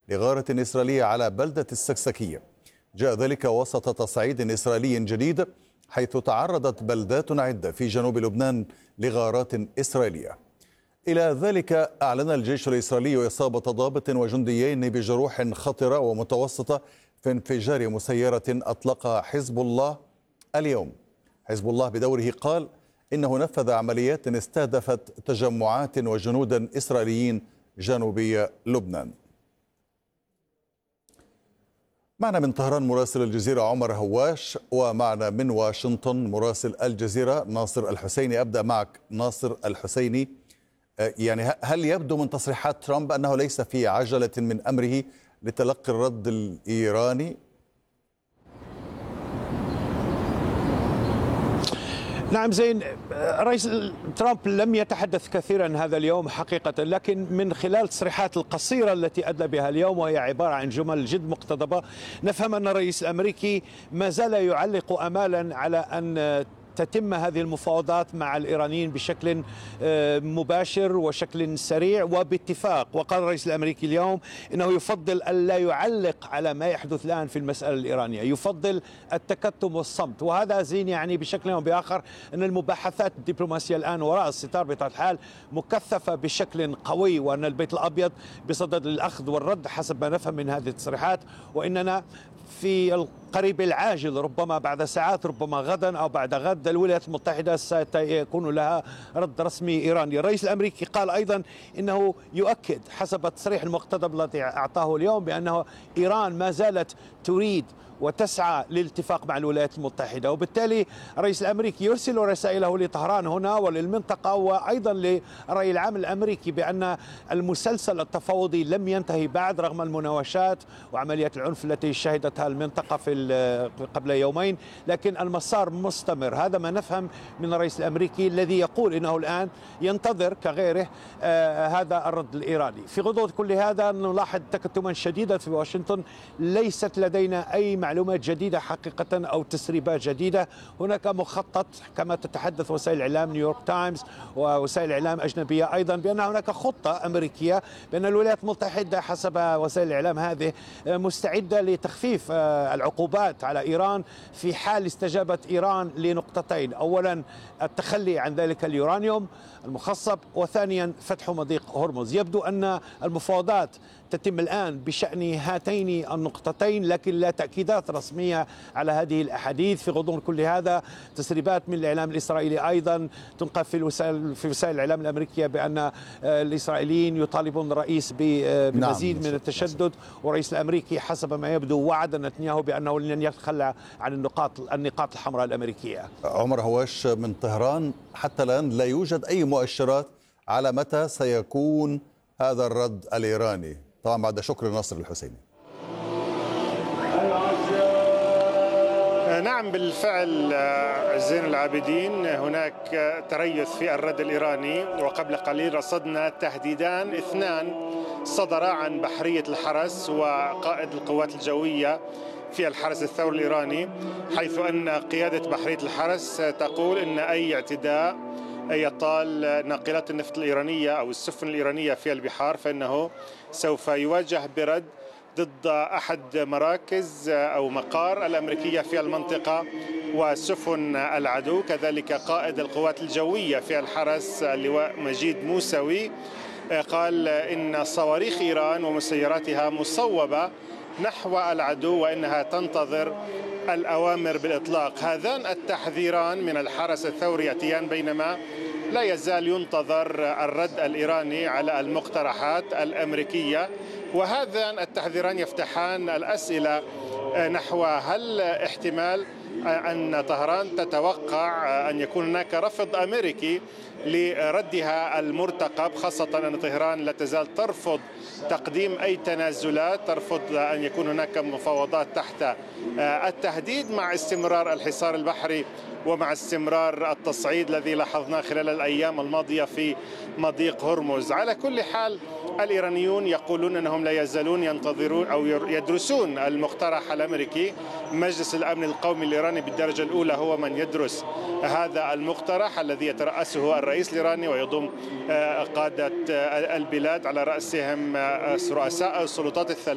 لغارة إسرائيلية على بلدة السكسكية. جاء ذلك وسط تصعيد إسرائيلي جديد، حيث تعرضت بلدات عدة في جنوب لبنان لغارات إسرائيلية. إلى ذلك أعلن الجيش الإسرائيلي إصابة ضابط وجنديين بجروح خطرة ومتوسطة في انفجار مسيرة أطلقها حزب الله اليوم. حزب الله بدوره قال إنه نفذ عمليات استهدفت تجمعات وجنودا إسرائيليين جنوبي لبنان. معنا من طهران مراسل الجزيرة عمر هواش، ومعنا من واشنطن مراسل الجزيرة ناصر الحسيني. أبدأ معك ناصر الحسيني، يعني هل يبدو من تصريحات ترامب أنه ليس في عجلة من أمره لتلقي الرد الإيراني؟ نعم زين، رئيس ترامب لم يتحدث كثيرا هذا اليوم حقيقة، لكن من خلال التصريحات القصيرة التي أدلى بها اليوم وهي عبارة عن جمل جد مقتضبة نفهم أن الرئيس الأمريكي ما زال يعلق أمالا على أن تتم هذه المفاوضات مع الإيرانيين بشكل مباشر وشكل سريع وباتفاق. وقال الرئيس الأمريكي اليوم إنه يفضل ألا يعلق على ما يحدث الآن في المسألة الإيرانية، يفضل التكتم والصمت. وهذا زين يعني بشكل أو بآخر أن المباحثات الدبلوماسية الآن وراء الستار بطبيعة الحال مكثفة بشكل قوي، وأن البيت الأبيض بصدد الأخذ والرد حسب ما نفهم من هذه التصريحات، وإننا في القريب العاجل ربما بعد ساعات ربما غدا أو بعد غد الولايات المتحدة سيكون لها رد رسمي إيراني. الرئيس الأمريكي قال أيضا إنه يؤكد حسب التصريح المقتضب الذي أعطاه اليوم بأنه إيران ما زالت تريد وتسعى للاتفاق مع الولايات المتحدة، وبالتالي الرئيس الأمريكي يرسل رسائله لطهران هنا وللمنطقة وأيضا للرأي العام الأمريكي بأن المسلسل التفاوضي لم ينتهي بعد رغم المناوشات وعمليات العنف التي شهدتها المنطقة قبل يومين، لكن المسار مستمر. هذا ما نفهم من الرئيس الأمريكي الذي يقول إنه الآن ينتظر كغيره هذا الرد الإيراني. في غضون كل هذا نلاحظ تكتما شديدا في واشنطن، ليست لدينا أي معلومات جديدة حقيقة أو تسريبات جديدة. هناك مخطط كما تتحدث وسائل الإعلام نيويورك تايمز ووسائل إعلام أجنبية أيضا بأن هناك خطة أمريكية بأن الولايات المتحدة حسب وسائل الإعلام هذه مستعدة لتخفيف العقوبات على إيران في حال استجابت إيران لنقطتين: أولا التخلي عن ذلك اليورانيوم المخصب، وثانيا فتح مضيق هرمز. يبدو أن المفاوضات تتم الآن بشأن هاتين النقطتين، لكن لا تأكيدات رسمية على هذه الأحاديث. في غضون كل هذا تسريبات من الإعلام الإسرائيلي أيضا تنقل في وسائل الإعلام الأمريكية بأن الإسرائيليين يطالبون الرئيس بمزيد من التشدد، والرئيس الأمريكي حسب ما يبدو وعد نتنياهو بأنه لن يتخلى عن النقاط الحمراء الأمريكية. عمر هواش من طهران، حتى الآن لا يوجد أي مؤشرات على متى سيكون هذا الرد الإيراني. طبعا بعد شكر ناصر الحسيني. نعم بالفعل زين العابدين، هناك تريث في الرد الإيراني، وقبل قليل رصدنا تهديدان اثنان صدرا عن بحرية الحرس وقائد القوات الجوية في الحرس الثوري الإيراني، حيث أن قيادة بحرية الحرس تقول أن أي اعتداء يطال ناقلات النفط الإيرانية أو السفن الإيرانية في البحار فإنه سوف يواجه برد ضد أحد مراكز أو مقار الأمريكية في المنطقة وسفن العدو. كذلك قائد القوات الجوية في الحرس اللواء مجيد موسوي قال إن صواريخ إيران ومسيراتها مصوبة نحو العدو وإنها تنتظر الأوامر بالإطلاق. هذان التحذيران من الحرس الثوري يأتيان بينما لا يزال ينتظر الرد الإيراني على المقترحات الأمريكية، وهذان التحذيران يفتحان الأسئلة نحو هل احتمال أن طهران تتوقع أن يكون هناك رفض أمريكي لردها المرتقب، خاصة أن طهران لا تزال ترفض تقديم أي تنازلات، ترفض أن يكون هناك مفاوضات تحت التهديد مع استمرار الحصار البحري ومع استمرار التصعيد الذي لاحظناه خلال الأيام الماضية في مضيق هرمز. على كل حال الإيرانيون يقولون أنهم لا يزالون ينتظرون أو يدرسون المقترح الأمريكي. مجلس الأمن القومي الإيراني بالدرجة الأولى هو من يدرس هذا المقترح الذي يترأسه الرئيس الإيراني ويضم قادة البلاد على رأسهم رؤساء السلطات الثلاث.